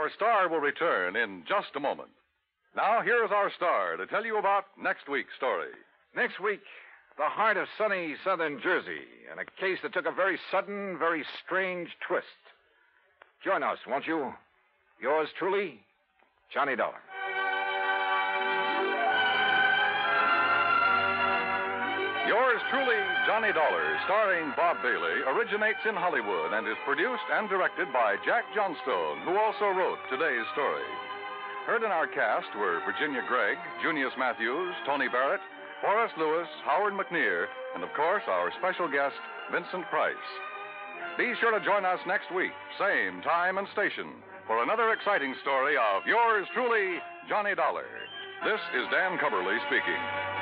Our star will return in just a moment. Now, here's our star to tell you about next week's story. Next week, the heart of sunny southern Jersey, and a case that took a very sudden, very strange twist. Join us, won't you? Yours truly, Johnny Dollar. Yours truly, Johnny Dollar, starring Bob Bailey, originates in Hollywood and is produced and directed by Jack Johnstone, who also wrote today's story. Heard in our cast were Virginia Gregg, Junius Matthews, Tony Barrett, Forrest Lewis, Howard McNear, and, of course, our special guest, Vincent Price. Be sure to join us next week, same time and station, for another exciting story of yours truly, Johnny Dollar. This is Dan Cubberly speaking.